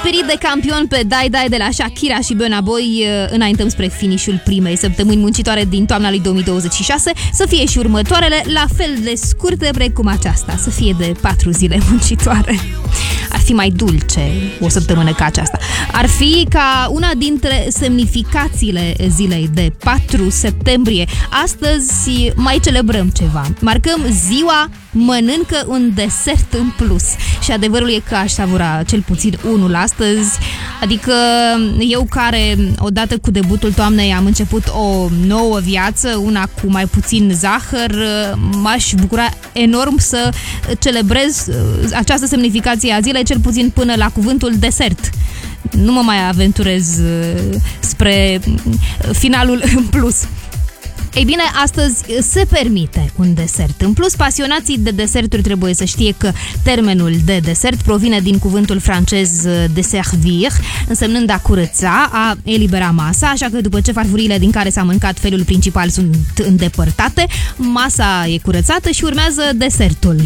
spirit de campion pe Dai Dai de la Shakira și Burna Boy, înaintăm spre finișul primei săptămâni muncitoare din toamna lui 2026. Să fie și următoarele la fel de scurte precum aceasta, să fie de 4 zile muncitoare. Ar fi mai dulce o săptămână ca aceasta. Ar fi ca una dintre semnificațiile zilei de 4 septembrie. Astăzi mai celebrăm ceva. Marcăm ziua mănâncă un desert în plus. Și adevărul e că aș savura cel puțin unul astăzi. Adică eu care odată cu debutul toamnei am început o nouă viață, una cu mai puțin zahăr, m-aș bucura enorm să celebrez această semnificație a zilei, cel puțin până la cuvântul desert. Nu mă mai aventurez spre finalul în plus. Ei bine, astăzi se permite un desert. În plus, pasionații de deserturi trebuie să știe că termenul de desert provine din cuvântul francez desservir, însemnând a curăța, a elibera masa, așa că după ce farfurile din care s-a mâncat felul principal sunt îndepărtate, masa e curățată și urmează desertul.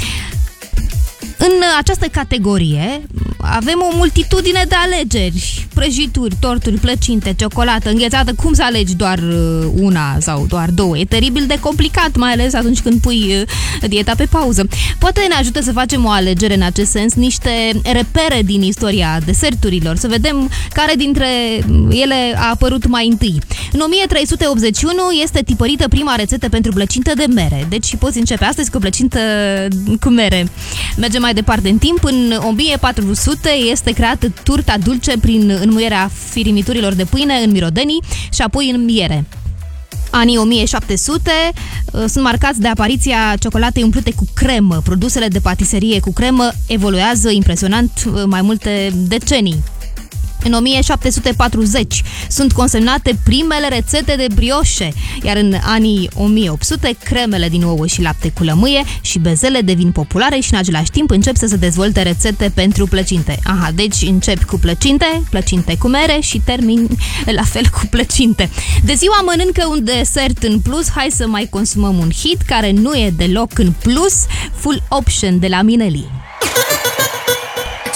În această categorie avem o multitudine de alegeri. Prăjituri, torturi, plăcinte, ciocolată, înghețată. Cum să alegi doar una sau doar două? E teribil de complicat, mai ales atunci când pui dieta pe pauză. Poate ne ajută să facem o alegere în acest sens, niște repere din istoria deserturilor, să vedem care dintre ele a apărut mai întâi. În 1381 este tipărită prima rețetă pentru plăcintă de mere. Deci poți începe astăzi cu plăcintă cu mere. Mergem mai departe în timp. În 1400 este creată turta dulce prin înmuierea firimiturilor de pâine în mirodenii și apoi în miere. Anii 1700 sunt marcați de apariția ciocolatei umplute cu cremă. Produsele de patiserie cu cremă evoluează impresionant mai multe decenii. În 1740 sunt consemnate primele rețete de brioșe, iar în anii 1800 cremele din ouă și lapte cu lămâie și bezele devin populare și în același timp încep să se dezvolte rețete pentru plăcinte. Aha, deci începi cu plăcinte cu mere și termin la fel cu plăcinte. De ziua mănâncă un desert în plus, hai să mai consumăm un hit care nu e deloc în plus, Full Option de la Mineli.